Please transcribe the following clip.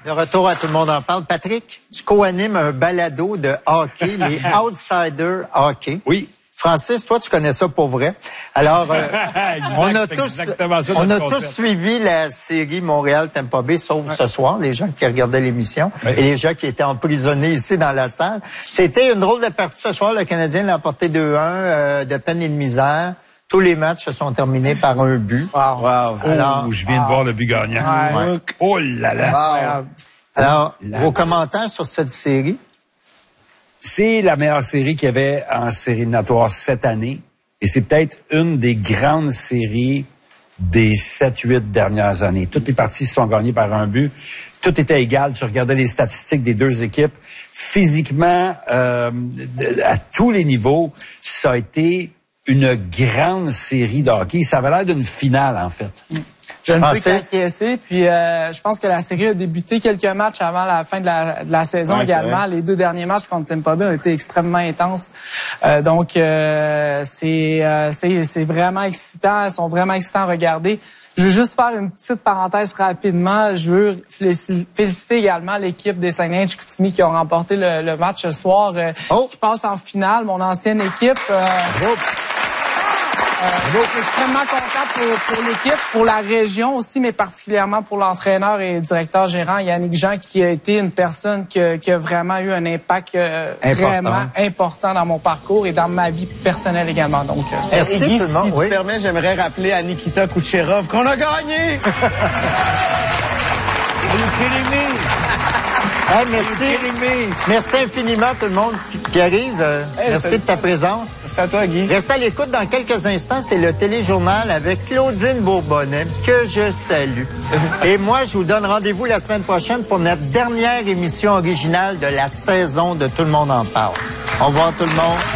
De retour à Tout le monde en parle. Patrick, tu co-animes un balado de hockey, les Outsiders Hockey. Oui. Francis, toi, tu connais ça pour vrai. Alors, on a tous suivi la série Montréal-Tampa Bay, sauf ce soir, les gens qui regardaient l'émission et les gens qui étaient emprisonnés ici dans la salle. C'était une drôle de partie ce soir. Le Canadien l'a emporté 2-1 de peine et de misère. Tous les matchs se sont terminés par un but. Wow. Alors, je viens de voir le but gagnant. Ouais. Oh là là. Wow. Alors, vos commentaires sur cette série? C'est la meilleure série qu'il y avait en série éliminatoire cette année. Et c'est peut-être une des grandes séries des 7-8 dernières années. Toutes les parties se sont gagnées par un but. Tout était égal. Tu regardais les statistiques des deux équipes. Physiquement, à tous les niveaux, ça a été une grande série de hockey. Ça avait l'air d'une finale, en fait. Je ne peux qu'acquiescer. Puis je pense que la série a débuté quelques matchs avant la fin de la saison également. Les 2 derniers matchs contre Tampa Bay ont été extrêmement intenses. Donc c'est vraiment excitant. Ils sont vraiment excitants à regarder. Je veux juste faire une petite parenthèse rapidement. Je veux féliciter également l'équipe des Saguenay-Chicoutimi qui ont remporté le match ce soir, qui passe en finale. Mon ancienne équipe. Je suis extrêmement content pour l'équipe, pour la région aussi, mais particulièrement pour l'entraîneur et directeur gérant Yannick Jean, qui a été une personne qui a vraiment eu un impact vraiment important dans mon parcours et dans ma vie personnelle également. Donc, merci, Guy, si tu permets, j'aimerais rappeler à Nikita Kucherov qu'on a gagné! Hey, merci infiniment tout le monde qui arrive. Merci de ta présence. Merci à toi, Guy. Restez à l'écoute dans quelques instants. C'est le téléjournal avec Claudine Bourbonnais, que je salue. Et moi, je vous donne rendez-vous la semaine prochaine pour notre dernière émission originale de la saison de Tout le monde en parle. Au revoir tout le monde.